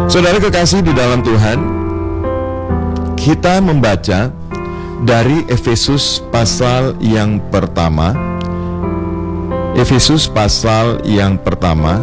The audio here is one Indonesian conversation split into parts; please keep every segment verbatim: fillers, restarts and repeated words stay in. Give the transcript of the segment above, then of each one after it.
Saudara kekasih di dalam Tuhan, kita membaca dari Efesus pasal yang pertama. Efesus pasal yang pertama,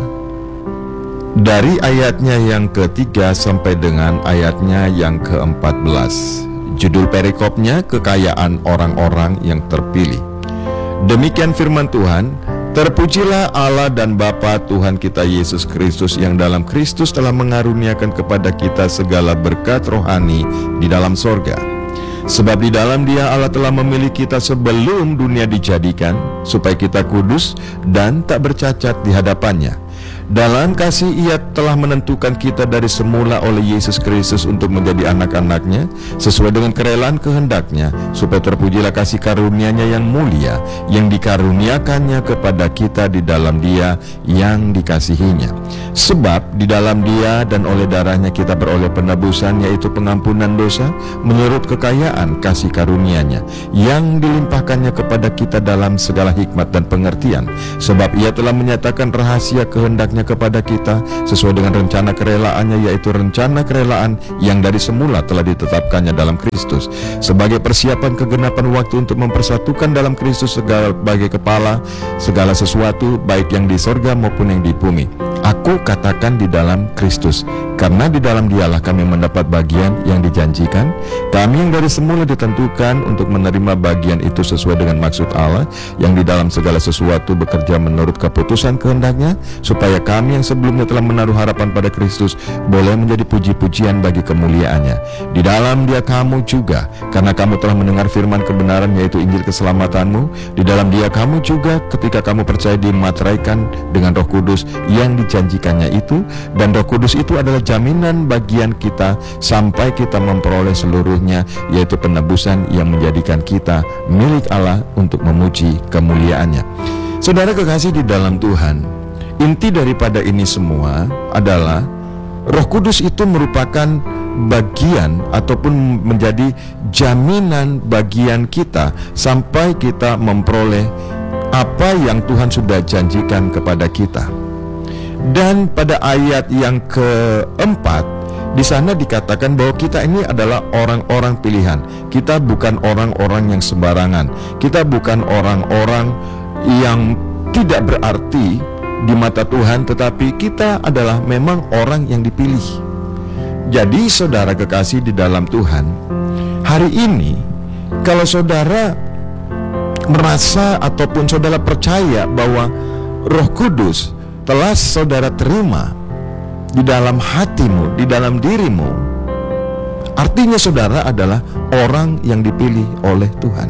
dari ayatnya yang ketiga sampai dengan ayatnya yang keempat belas. Judul perikopnya, kekayaan orang-orang yang terpilih. Demikian firman Tuhan. Terpujilah Allah dan Bapa Tuhan kita Yesus Kristus, yang dalam Kristus telah mengaruniakan kepada kita segala berkat rohani di dalam sorga. Sebab di dalam Dia Allah telah memilih kita sebelum dunia dijadikan, supaya kita kudus dan tak bercacat di hadapannya. Dalam kasih Ia telah menentukan kita dari semula oleh Yesus Kristus untuk menjadi anak-anaknya sesuai dengan kerelaan kehendaknya, supaya terpujilah kasih karunia-Nya yang mulia yang dikaruniakannya kepada kita di dalam Dia yang dikasihinya. Sebab di dalam Dia dan oleh darahnya kita beroleh penebusan, yaitu pengampunan dosa menurut kekayaan kasih karunia-Nya yang dilimpahkannya kepada kita dalam segala hikmat dan pengertian. Sebab Ia telah menyatakan rahasia kehendaknya kepada kita sesuai dengan rencana kerelaannya, yaitu rencana kerelaan yang dari semula telah ditetapkannya dalam Kristus sebagai persiapan kegenapan waktu untuk mempersatukan dalam Kristus sebagai kepala segala sesuatu, baik yang di sorga maupun yang di bumi. Aku katakan di dalam Kristus, karena di dalam Dialah kami mendapat bagian yang dijanjikan. Kami yang dari semula ditentukan untuk menerima bagian itu sesuai dengan maksud Allah, yang di dalam segala sesuatu bekerja menurut keputusan kehendaknya, supaya kami yang sebelumnya telah menaruh harapan pada Kristus boleh menjadi puji-pujian bagi kemuliaannya. Di dalam Dia kamu juga, karena kamu telah mendengar firman kebenaran, yaitu Injil keselamatanmu. Di dalam Dia kamu juga, ketika kamu percaya, dimateraikan dengan Roh Kudus yang dijanjikannya itu, dan Roh Kudus itu adalah jaminan bagian kita sampai kita memperoleh seluruhnya, yaitu penebusan yang menjadikan kita milik Allah untuk memuji kemuliaannya. Saudara kekasih di dalam Tuhan, inti daripada ini semua adalah Roh Kudus itu merupakan bagian ataupun menjadi jaminan bagian kita sampai kita memperoleh apa yang Tuhan sudah janjikan kepada kita. Dan pada ayat yang keempat, di sana dikatakan bahwa kita ini adalah orang-orang pilihan. Kita bukan orang-orang yang sembarangan. Kita bukan orang-orang yang tidak berarti di mata Tuhan, tetapi kita adalah memang orang yang dipilih. Jadi saudara kekasih di dalam Tuhan, hari ini kalau saudara merasa ataupun saudara percaya bahwa Roh Kudus telah saudara terima di dalam hatimu, di dalam dirimu, artinya saudara adalah orang yang dipilih oleh Tuhan.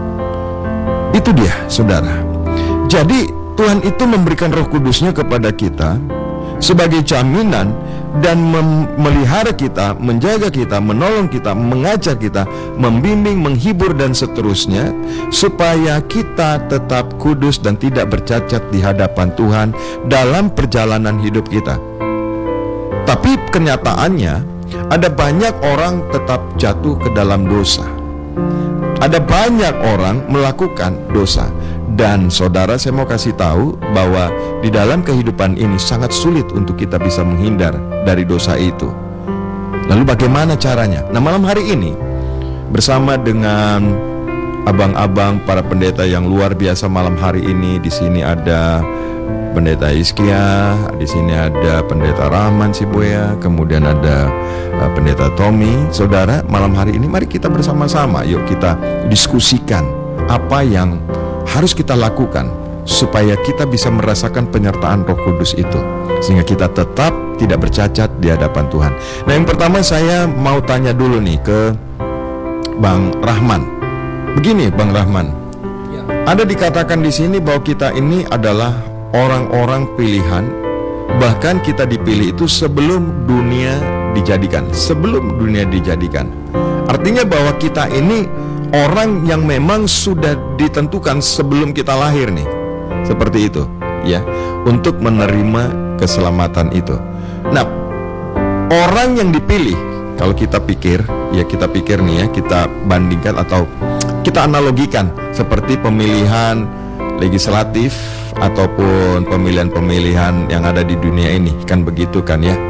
Itu dia saudara. Jadi Tuhan itu memberikan Roh Kudusnya kepada kita sebagai jaminan dan memelihara kita, menjaga kita, menolong kita, mengajar kita, membimbing, menghibur dan seterusnya, supaya kita tetap kudus dan tidak bercacat di hadapan Tuhan dalam perjalanan hidup kita. Tapi kenyataannya ada banyak orang tetap jatuh ke dalam dosa. Ada banyak orang melakukan dosa. Dan saudara, saya mau kasih tahu bahwa di dalam kehidupan ini sangat sulit untuk kita bisa menghindar dari dosa itu. Lalu bagaimana caranya? Nah, malam hari ini bersama dengan abang-abang para pendeta yang luar biasa malam hari ini, di sini ada Pendeta Iskia, di sini ada Pendeta Rahman Siboya, kemudian ada uh, Pendeta Tommy. Saudara, malam hari ini mari kita bersama-sama, yuk kita diskusikan apa yang harus kita lakukan supaya kita bisa merasakan penyertaan Roh Kudus itu, sehingga kita tetap tidak bercacat di hadapan Tuhan. Nah, yang pertama saya mau tanya dulu nih ke Bang Rahman. Begini Bang Rahman, ya. Ada dikatakan di sini bahwa kita ini adalah orang-orang pilihan, bahkan kita dipilih itu sebelum dunia dijadikan. Sebelum dunia dijadikan, artinya bahwa kita ini orang yang memang sudah ditentukan sebelum kita lahir nih, seperti itu ya, untuk menerima keselamatan itu. Nah, orang yang dipilih, kalau kita pikir ya, kita pikir nih ya, kita bandingkan atau kita analogikan seperti pemilihan legislatif ataupun pemilihan-pemilihan yang ada di dunia ini, kan begitu kan ya.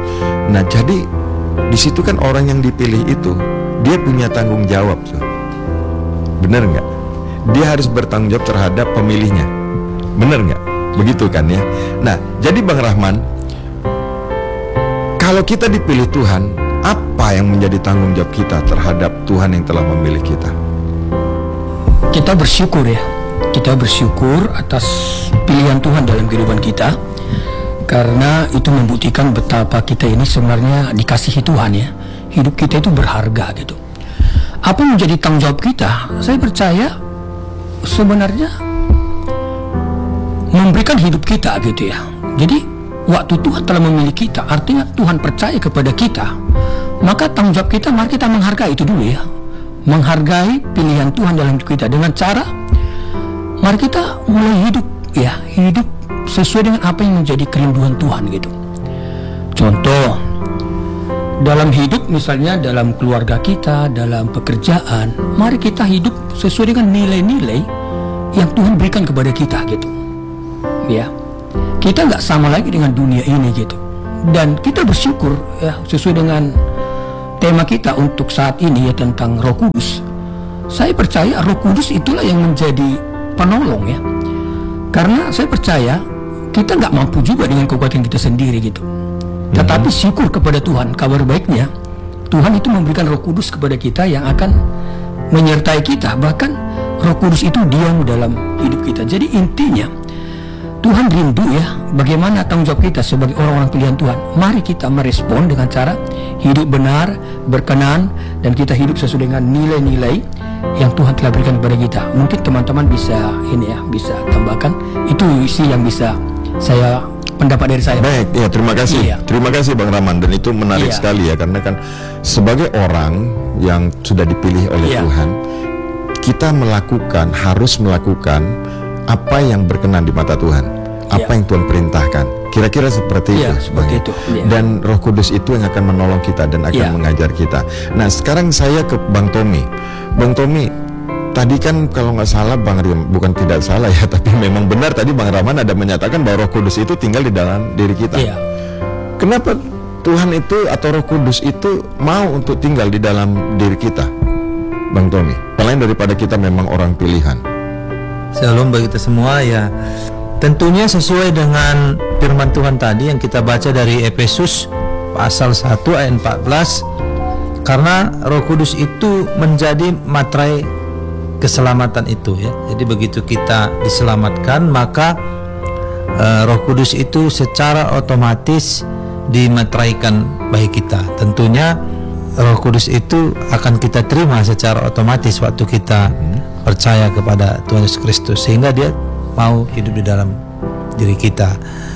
Nah, jadi di situ kan orang yang dipilih itu dia punya tanggung jawab, so. Bener nggak? Dia harus bertanggung jawab terhadap pemilihnya. Bener nggak? Begitu kan ya. Nah, jadi Bang Rahman, kalau kita dipilih Tuhan, apa yang menjadi tanggung jawab kita terhadap Tuhan yang telah memilih kita? Kita bersyukur ya. Kita bersyukur atas pilihan Tuhan dalam kehidupan kita, karena itu membuktikan betapa kita ini sebenarnya dikasihi Tuhan ya. Hidup kita itu berharga gitu. Apa yang menjadi tanggung jawab kita? Saya percaya sebenarnya memberikan hidup kita gitu ya. Jadi waktu Tuhan telah memilih kita, artinya Tuhan percaya kepada kita. Maka tanggung jawab kita, mari kita menghargai itu dulu ya. Menghargai pilihan Tuhan dalam hidup kita dengan cara mari kita mulai hidup ya, hidup sesuai dengan apa yang menjadi kerinduan Tuhan gitu. Contoh, dalam hidup misalnya dalam keluarga kita, dalam pekerjaan, mari kita hidup sesuai dengan nilai-nilai yang Tuhan berikan kepada kita gitu. Ya, kita nggak sama lagi dengan dunia ini gitu. Dan kita bersyukur ya, sesuai dengan tema kita untuk saat ini ya, tentang Roh Kudus. Saya percaya Roh Kudus itulah yang menjadi penolong ya. Karena saya percaya kita nggak mampu juga dengan kekuatan kita sendiri gitu. Tetapi syukur kepada Tuhan, kabar baiknya Tuhan itu memberikan Roh Kudus kepada kita yang akan menyertai kita. Bahkan Roh Kudus itu diam dalam hidup kita. Jadi intinya Tuhan rindu ya, bagaimana tanggung jawab kita sebagai orang-orang pilihan Tuhan. Mari kita merespon dengan cara hidup benar, berkenan, dan kita hidup sesuai dengan nilai-nilai yang Tuhan telah berikan kepada kita. Mungkin teman-teman bisa ini ya, bisa tambahkan. Itu isi yang bisa saya pendapat dari saya. Baik, ya terima kasih. Iya. Terima kasih Bang Rahman, dan itu menarik iya. sekali ya, karena kan sebagai orang yang sudah dipilih oleh iya. Tuhan, kita melakukan, harus melakukan apa yang berkenan di mata Tuhan, apa iya. yang Tuhan perintahkan. Kira-kira seperti iya, itu, seperti itu. Iya. Dan Roh Kudus itu yang akan menolong kita dan akan iya. mengajar kita. Nah, sekarang saya ke Bang Tommy. Bang Tommy, tadi kan kalau nggak salah Bang Riam, bukan tidak salah ya, tapi memang benar tadi Bang Rahman ada menyatakan bahwa Roh Kudus itu tinggal di dalam diri kita. Iya. Kenapa Tuhan itu atau Roh Kudus itu mau untuk tinggal di dalam diri kita, Bang Tommy? Selain daripada kita memang orang pilihan. Shalom bagi kita semua ya. Tentunya sesuai dengan firman Tuhan tadi yang kita baca dari Efesus pasal satu ayat empat belas. Karena Roh Kudus itu menjadi materai keselamatan itu ya. Jadi begitu kita diselamatkan, maka uh, Roh Kudus itu secara otomatis dimateraikan bagi kita. Tentunya Roh Kudus itu akan kita terima secara otomatis waktu kita hmm. percaya kepada Tuhan Yesus Kristus, sehingga dia mau hidup di dalam diri kita.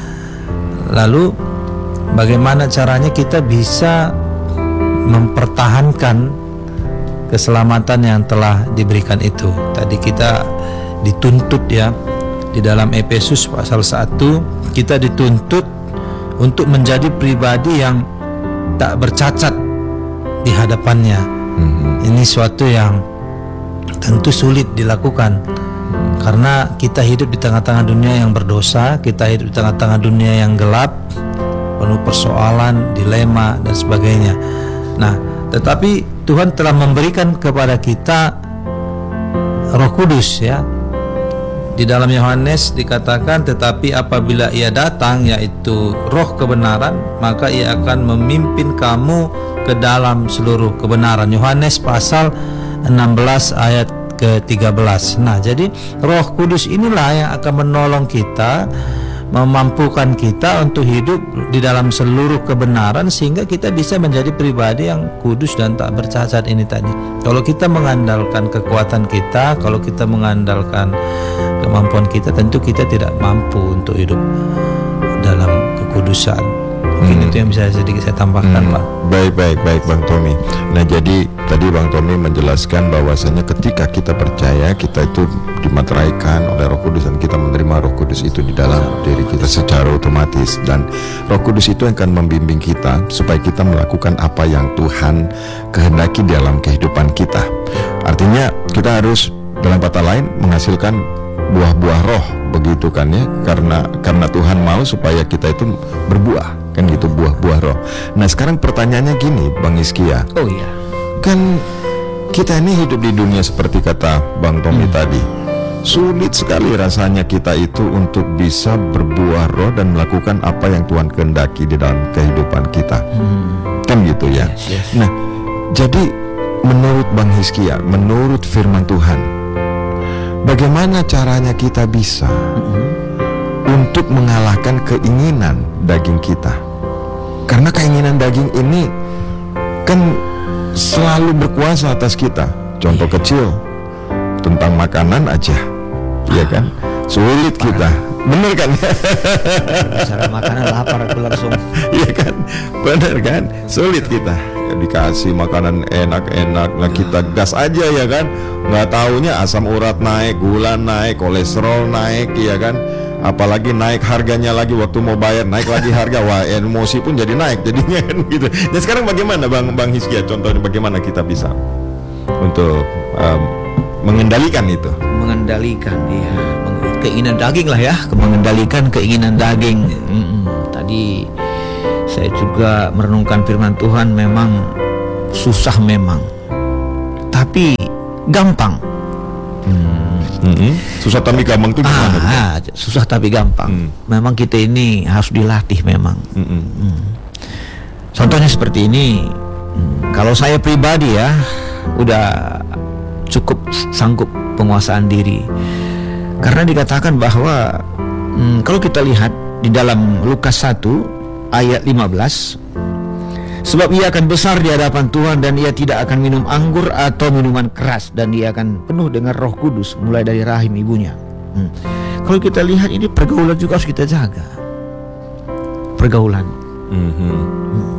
Lalu bagaimana caranya kita bisa mempertahankan keselamatan yang telah diberikan itu? Tadi kita dituntut ya, di dalam Efesus pasal satu kita dituntut untuk menjadi pribadi yang tak bercacat di hadapannya. Mm-hmm. Ini suatu yang tentu sulit dilakukan, karena kita hidup di tengah-tengah dunia yang berdosa, kita hidup di tengah-tengah dunia yang gelap, penuh persoalan, dilema dan sebagainya. Nah, tetapi Tuhan telah memberikan kepada kita Roh Kudus ya. Di dalam Yohanes dikatakan, tetapi apabila Ia datang, yaitu Roh kebenaran, maka Ia akan memimpin kamu ke dalam seluruh kebenaran. Yohanes pasal enam belas ayat ke tiga belas. Nah, jadi Roh Kudus inilah yang akan menolong kita, memampukan kita untuk hidup di dalam seluruh kebenaran, sehingga kita bisa menjadi pribadi yang kudus dan tak bercacat ini tadi. Kalau kita mengandalkan kekuatan kita, kalau kita mengandalkan kemampuan kita, tentu kita tidak mampu untuk hidup dalam kekudusan. Mungkin hmm. itu yang bisa sedikit saya tambahkan, hmm. Pak. Baik, baik, baik Bang Tommy. Nah, jadi tadi Bang Tommy menjelaskan bahwasanya ketika kita percaya, kita itu dimateraikan oleh Roh Kudus, dan kita menerima Roh Kudus itu di dalam diri kita secara otomatis, dan Roh Kudus itu akan membimbing kita supaya kita melakukan apa yang Tuhan kehendaki dalam kehidupan kita. Artinya kita harus, dalam kata lain, menghasilkan buah-buah roh, begitu kan ya, karena karena Tuhan mau supaya kita itu berbuah. Kan gitu, buah-buah roh. Nah sekarang pertanyaannya gini Bang Hizkia, Oh iya. kan kita ini hidup di dunia seperti kata Bang Tommy hmm. tadi, sulit sekali rasanya kita itu untuk bisa berbuah roh dan melakukan apa yang Tuhan kehendaki di dalam kehidupan kita. hmm. Kan gitu ya. Yes, yes. Nah jadi menurut Bang Hizkia, menurut firman Tuhan, bagaimana caranya kita bisa mm-hmm. untuk mengalahkan keinginan daging kita? Karena keinginan daging ini kan selalu berkuasa atas kita. Contoh yeah. kecil tentang makanan aja, iya kan? Sulit kita, bener kan? Bicara makanan lapar aku langsung. Iya kan, bener kan? Sulit kita. Dikasih makanan enak-enak, nah kita gas aja ya kan, nggak taunya asam urat naik, gula naik, kolesterol naik, ya kan, apalagi naik harganya lagi waktu mau bayar, naik lagi harga, wah emosi pun jadi naik jadinya kan gitu. Dan sekarang bagaimana Bang Bang Hizkia, contohnya bagaimana kita bisa untuk um, mengendalikan itu? Mengendalikan, ya, keinginan daging lah ya, mengendalikan keinginan daging. Mm-mm. Tadi saya juga merenungkan firman Tuhan, memang susah memang, tapi gampang. Hmm. Mm-hmm. Susah tapi gampang tuh gimana? Ah, susah tapi gampang. Mm. Memang kita ini harus dilatih memang. Mm-hmm. Mm. Contohnya seperti ini. Mm. Kalau saya pribadi ya, udah cukup sanggup penguasaan diri. Karena dikatakan bahwa mm, kalau kita lihat di dalam Lukas satu ayat lima belas, sebab ia akan besar di hadapan Tuhan dan ia tidak akan minum anggur atau minuman keras, dan ia akan penuh dengan Roh Kudus mulai dari rahim ibunya. hmm. Kalau kita lihat ini pergaulan juga harus kita jaga. Pergaulan. mm-hmm. hmm.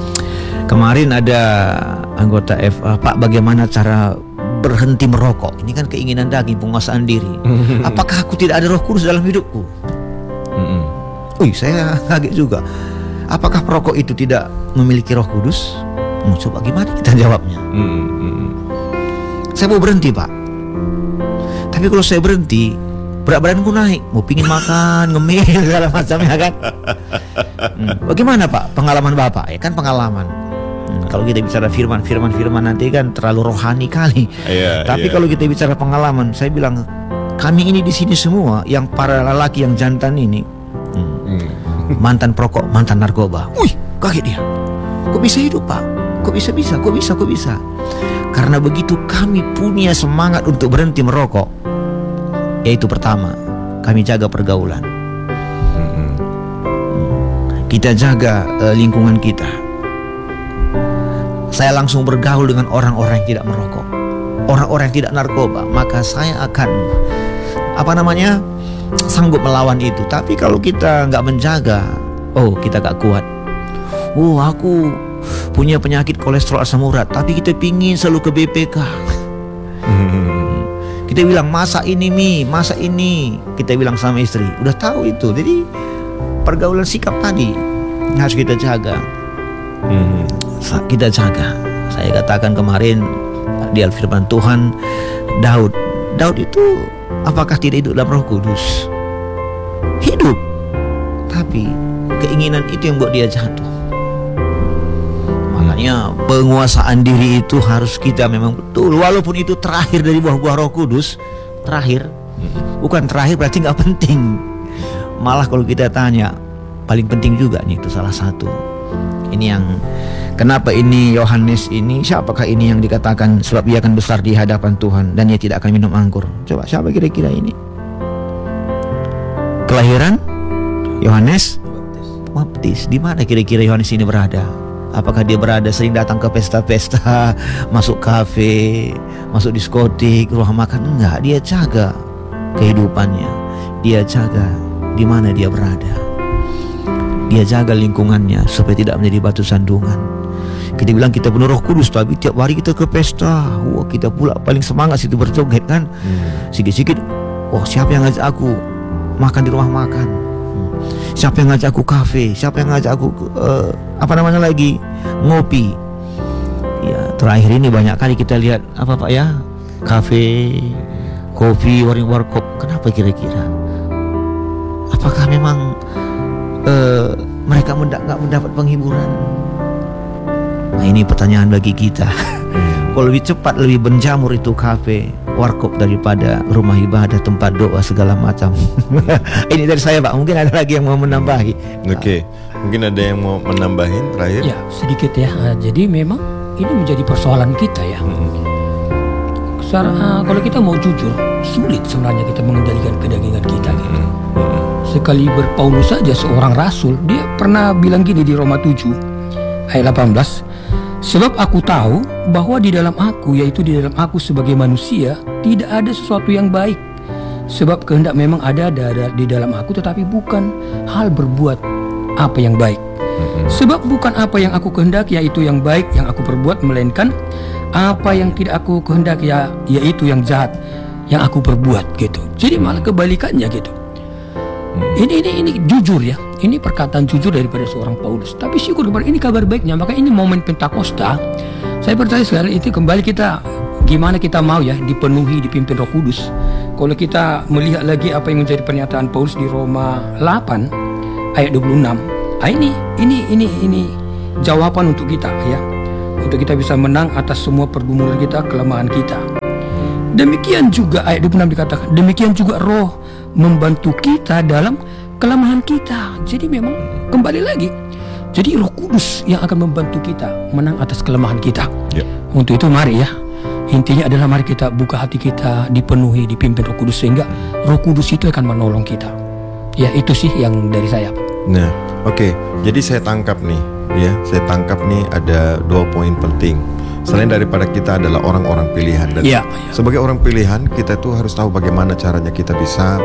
Kemarin ada anggota F A, Pak, bagaimana cara berhenti merokok? Ini kan keinginan daging, penguasaan diri. Apakah aku tidak ada Roh Kudus dalam hidupku? mm-hmm. Wih, saya kaget juga. Apakah perokok itu tidak memiliki Roh Kudus? Mau coba gimana kita jawabnya? Hmm, hmm. Saya mau berhenti, Pak. Tapi kalau saya berhenti, berat badanku naik. Mau pingin makan, ngemil, segala macamnya kan. Hmm. Bagaimana, Pak? Pengalaman Bapak? Ya kan pengalaman. Hmm. Kalau kita bicara firman, firman, firman nanti kan terlalu rohani kali. Yeah, Tapi yeah. kalau kita bicara pengalaman, saya bilang kami ini di sini semua, yang para lelaki yang jantan ini. Hmm. Hmm. Mantan perokok, mantan narkoba. Wih, kaget dia. Kok bisa hidup, Pak? Kok bisa-bisa? Kok bisa? Kok bisa? Karena begitu kami punya semangat untuk berhenti merokok, yaitu pertama, kami jaga pergaulan. mm-hmm. Kita jaga uh, lingkungan kita. Saya langsung bergaul dengan orang-orang yang tidak merokok, orang-orang yang tidak narkoba. Maka saya akan, apa namanya, sanggup melawan itu. Tapi kalau kita nggak menjaga, oh kita gak kuat. Oh aku punya penyakit kolesterol asam urat, tapi kita pingin selalu ke B P K. hmm. Kita bilang masak ini mi, masak ini. Kita bilang sama istri, udah tahu itu. Jadi pergaulan sikap tadi harus kita jaga. hmm. Kita jaga. Saya katakan kemarin di Al-Firman Tuhan, Daud Daud itu apakah tidak hidup dalam Roh Kudus? Hidup, tapi keinginan itu yang buat dia jatuh. Makanya penguasaan diri itu harus kita memang betul. Walaupun itu terakhir dari buah-buah Roh Kudus, terakhir, bukan terakhir berarti nggak penting. Malah kalau kita tanya, paling penting juga nih, itu salah satu. Ini yang kenapa ini Yohanes ini, siapakah ini yang dikatakan sebab ia akan besar di hadapan Tuhan dan ia tidak akan minum anggur? Coba siapa kira-kira ini? Kelahiran Yohanes Baptis. Di mana kira-kira Yohanes ini berada? Apakah dia berada sering datang ke pesta-pesta, masuk kafe, masuk diskotik, rumah makan? Enggak, dia jaga kehidupannya. Dia jaga di mana dia berada. Dia jaga lingkungannya supaya tidak menjadi batu sandungan. Kita bilang kita penuh Roh Kudus, tapi tiap hari kita ke pesta. Wah, kita pula paling semangat situ berjoget kan. hmm. Sikit-sikit, wah siapa yang ngajak aku makan di rumah makan? hmm. Siapa yang ngajak aku kafe? Siapa yang ngajak aku uh, apa namanya lagi, ngopi? Ya, terakhir ini banyak kali kita lihat apa Pak ya, kafe, kopi, warung warkop. Kenapa kira-kira? Apakah memang uh, mereka nggak mendapat penghiburan. Nah, ini pertanyaan bagi kita. Kalau lebih cepat, lebih berjamur itu kafe, warkop daripada rumah ibadah, tempat doa segala macam. Ini dari saya, Pak. Mungkin ada lagi yang mau menambahi. Oke, okay. Mungkin ada yang mau menambahin terakhir? Ya, sedikit ya. Nah, jadi memang ini menjadi persoalan kita ya. Hmm. Secara, uh, kalau kita mau jujur, sulit sebenarnya kita mengendalikan kedagingan kita gitu. Hmm. Sekali berPaulus saja, seorang rasul, dia pernah bilang gini di Roma tujuh ayat delapan belas. Sebab aku tahu bahwa di dalam aku, yaitu di dalam aku sebagai manusia, tidak ada sesuatu yang baik. Sebab kehendak memang ada, ada di dalam aku, tetapi bukan hal berbuat apa yang baik. Sebab bukan apa yang aku kehendaki, yaitu yang baik yang aku perbuat, melainkan apa yang tidak aku kehendaki, ya, yaitu yang jahat yang aku perbuat gitu. Jadi malah kebalikannya gitu. Ini ini ini jujur ya. Ini perkataan jujur daripada seorang Paulus. Tapi syukur kepada ini kabar baiknya. Maka ini momen Pentakosta. Saya percaya sekali itu kembali kita gimana kita mau ya dipenuhi, dipimpin Roh Kudus. Kalau kita melihat lagi apa yang menjadi pernyataan Paulus di Roma delapan ayat dua puluh enam. Ah, ini ini ini ini jawaban untuk kita ya. Untuk kita bisa menang atas semua pergumulan kita, kelemahan kita. Demikian juga ayat dua puluh enam dikatakan, demikian juga Roh membantu kita dalam kelemahan kita. Jadi memang kembali lagi, jadi Roh Kudus yang akan membantu kita menang atas kelemahan kita. Yep. Untuk itu mari ya, intinya adalah mari kita buka hati kita, dipenuhi, dipimpin Roh Kudus, sehingga Roh Kudus itu akan menolong kita. Ya, itu sih yang dari saya. Nah, oke. Okay. Jadi saya tangkap nih, ya, saya tangkap nih ada dua poin penting. Selain daripada kita adalah orang-orang pilihan, dan ya, ya. sebagai orang pilihan kita tuh harus tahu bagaimana caranya kita bisa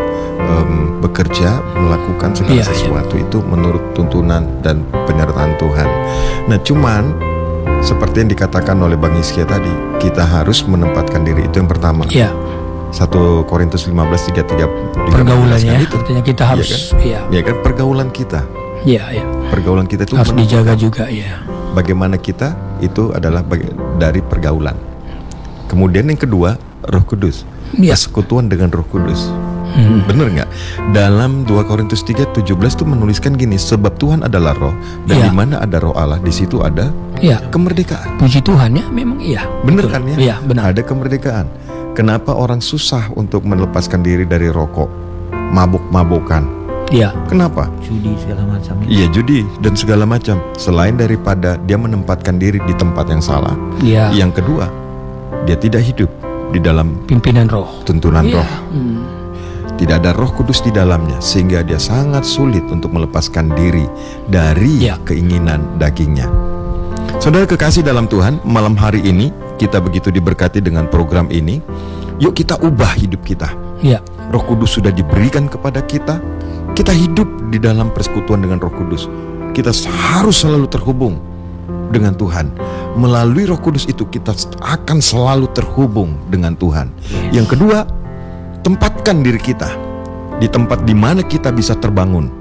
um, bekerja, melakukan segala ya, sesuatu ya. itu menurut tuntunan dan penyertaan Tuhan. Nah, cuman seperti yang dikatakan oleh Bang Hizkia tadi, kita harus menempatkan diri, itu yang pertama. Ya. satu Korintus lima belas tiga puluh tiga pergaulannya itu. artinya kita harus ya kan? Ya. ya kan pergaulan kita. Ya, ya. Pergaulan kita itu harus dijaga juga ya. Bagaimana kita itu adalah bagi, dari pergaulan. Kemudian yang kedua, Roh Kudus. Ya. Persekutuan dengan Roh Kudus. Hmm. Bener nggak? Dalam dua Korintus tiga tujuh belas itu menuliskan gini, sebab Tuhan adalah Roh, dan ya. di mana ada Roh Allah, di situ ada ya. kemerdekaan. Puji Tuhan ya, memang iya. Bener Betul. kan ya? Iya, benar. Ada kemerdekaan. Kenapa orang susah untuk melepaskan diri dari rokok, mabuk-mabukan? Iya. Kenapa? Judi segala macam. Iya, judi dan segala macam. Selain daripada dia menempatkan diri di tempat yang salah. Iya. Yang kedua, dia tidak hidup di dalam pimpinan Roh, tuntunan iya. Roh. Hmm. Tidak ada Roh Kudus di dalamnya, sehingga dia sangat sulit untuk melepaskan diri dari ya. keinginan dagingnya. Saudara kekasih dalam Tuhan, malam hari ini kita begitu diberkati dengan program ini. Yuk kita ubah hidup kita. Ya. Roh Kudus sudah diberikan kepada kita. Kita hidup di dalam persekutuan dengan Roh Kudus. Kita harus selalu terhubung dengan Tuhan. Melalui Roh Kudus itu kita akan selalu terhubung dengan Tuhan. Yang kedua, tempatkan diri kita di tempat di mana kita bisa terbangun.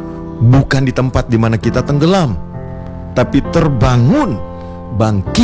Bukan di tempat di mana kita tenggelam, tapi terbangun, bangkit,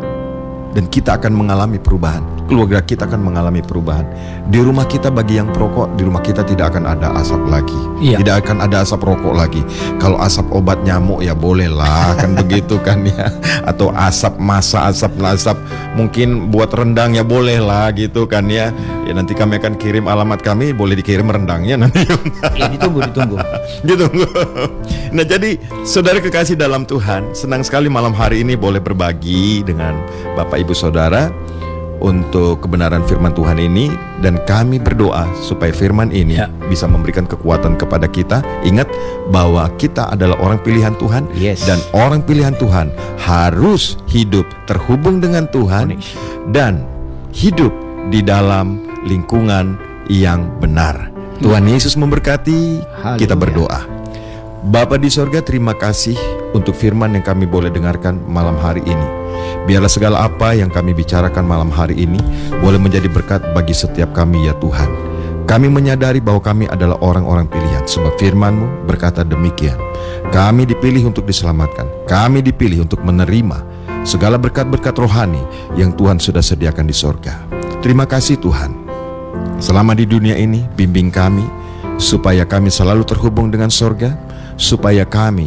dan kita akan mengalami perubahan. Keluarga kita akan mengalami perubahan. Di rumah kita bagi yang perokok, di rumah kita tidak akan ada asap lagi. Iya. Tidak akan ada asap rokok lagi. Kalau asap obat nyamuk ya bolehlah, kan begitu kan ya. Atau asap masa, asap asap mungkin buat rendang ya bolehlah gitu kan ya. Ya nanti kami akan kirim alamat kami, boleh dikirim rendangnya nanti. Ya, ditunggu, ditunggu. Ditunggu. Nah, jadi saudara kekasih dalam Tuhan, senang sekali malam hari ini boleh berbagi dengan Bapak Ibu Saudara untuk kebenaran firman Tuhan ini, dan kami berdoa supaya firman ini ya. bisa memberikan kekuatan kepada kita. Ingat bahwa kita adalah orang pilihan Tuhan, Yes. dan orang pilihan Tuhan harus hidup terhubung dengan Tuhan dan hidup di dalam lingkungan yang benar. Tuhan Yesus memberkati. Haleluya. Kita berdoa. Bapa di sorga, terima kasih untuk firman yang kami boleh dengarkan malam hari ini. Biarlah segala apa yang kami bicarakan malam hari ini boleh menjadi berkat bagi setiap kami ya Tuhan. Kami menyadari bahwa kami adalah orang-orang pilihan, sebab firman-Mu berkata demikian. Kami dipilih untuk diselamatkan. Kami dipilih untuk menerima segala berkat-berkat rohani yang Tuhan sudah sediakan di sorga. Terima kasih Tuhan. Selama di dunia ini, bimbing kami supaya kami selalu terhubung dengan sorga, supaya kami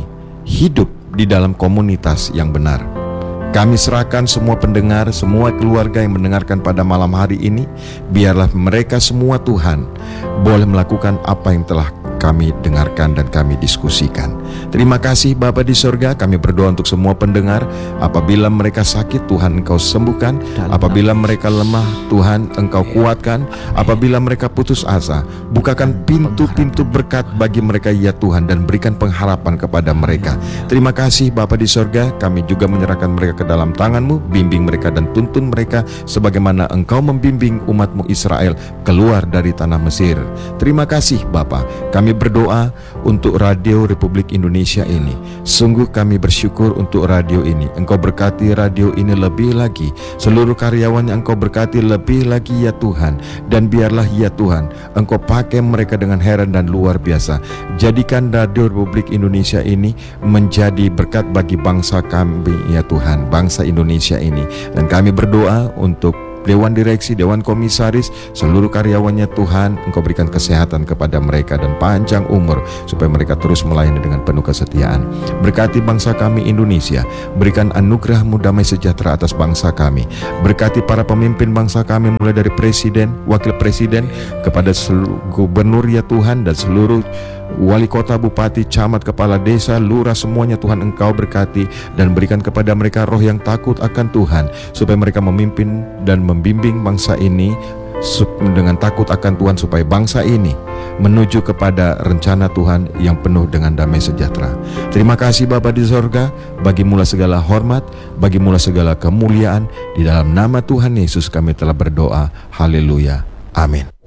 hidup di dalam komunitas yang benar. Kami serahkan semua pendengar, semua keluarga yang mendengarkan pada malam hari ini. Biarlah mereka semua Tuhan boleh melakukan apa yang telah kami dengarkan dan kami diskusikan. Terima kasih Bapa di sorga. Kami berdoa untuk semua pendengar. Apabila mereka sakit, Tuhan Engkau sembuhkan. Apabila mereka lemah, Tuhan Engkau kuatkan. Apabila mereka putus asa, bukakan pintu-pintu berkat bagi mereka ya Tuhan, dan berikan pengharapan kepada mereka. Terima kasih Bapa di sorga. Kami juga menyerahkan mereka ke dalam tangan-Mu. Bimbing mereka dan tuntun mereka sebagaimana Engkau membimbing umat-Mu Israel keluar dari tanah Mesir. Terima kasih Bapa. Kami berdoa untuk Radio Republik Indonesia ini. Sungguh kami bersyukur untuk radio ini. Engkau berkati radio ini lebih lagi. Seluruh karyawan yang Engkau berkati lebih lagi ya Tuhan. Dan biarlah ya Tuhan, Engkau pakai mereka dengan heran dan luar biasa. Jadikan Radio Republik Indonesia ini menjadi berkat bagi bangsa kami ya Tuhan, bangsa Indonesia ini. Dan kami berdoa untuk Dewan Direksi, Dewan Komisaris, seluruh karyawannya Tuhan, Engkau berikan kesehatan kepada mereka dan panjang umur supaya mereka terus melayani dengan penuh kesetiaan. Berkati bangsa kami Indonesia, berikan anugerah-Mu damai sejahtera atas bangsa kami. Berkati para pemimpin bangsa kami, mulai dari presiden, wakil presiden, kepada seluruh gubernur ya Tuhan, dan seluruh wali kota, bupati, camat, kepala desa, lurah, semuanya Tuhan Engkau berkati dan berikan kepada mereka roh yang takut akan Tuhan, supaya mereka memimpin dan membimbing bangsa ini dengan takut akan Tuhan, supaya bangsa ini menuju kepada rencana Tuhan yang penuh dengan damai sejahtera. Terima kasih Bapa di sorga. Bagi mula segala hormat, bagi mula segala kemuliaan. Di dalam nama Tuhan Yesus kami telah berdoa. Haleluya. Amin.